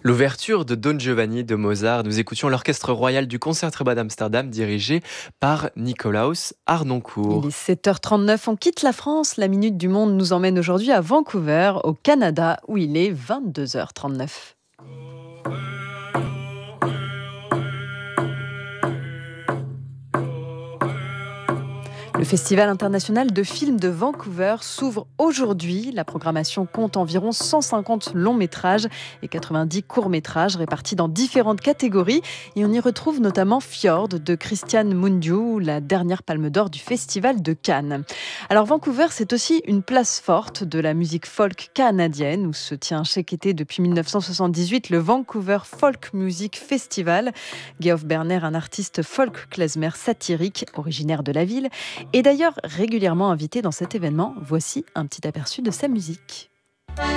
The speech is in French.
L'ouverture de Don Giovanni de Mozart, nous écoutions l'orchestre royal du Concertgebouw d'Amsterdam dirigé par Nicolaus Il est Harnoncourt. 7h39, on quitte la France. La Minute du Monde nous emmène aujourd'hui à Vancouver, au Canada, où il est 22h39. Le Festival international de films de Vancouver s'ouvre aujourd'hui. La programmation compte environ 150 longs métrages et 90 courts métrages répartis dans différentes catégories. Et on y retrouve notamment Fjord de Christian Mungiu, la dernière palme d'or du Festival de Cannes. Alors Vancouver, c'est aussi une place forte de la musique folk canadienne où se tient chaque été depuis 1978 le Vancouver Folk Music Festival. Geoff Berner, un artiste folk klezmer satirique originaire de la ville, est d'ailleurs régulièrement invité dans cet événement. Voici un petit aperçu de sa musique.